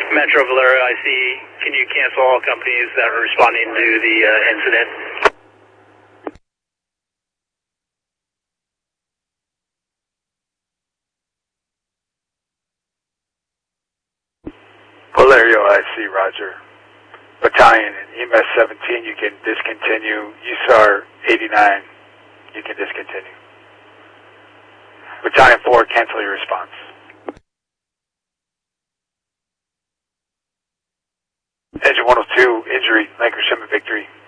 Metro Valero, I see. Can you cancel all companies that are responding to the incident? Valerio, I see, roger. Battalion, EMS 17, you can discontinue. USAR 89, you can discontinue. Battalion 4, cancel your response. Engine 102, injury, Lancashire Victory.